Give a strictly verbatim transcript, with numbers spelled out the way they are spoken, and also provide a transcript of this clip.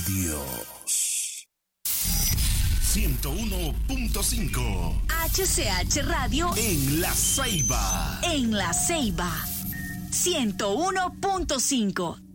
Dios. ciento uno punto cinco H C H Radio en La Ceiba. En La Ceiba. ciento uno punto cinco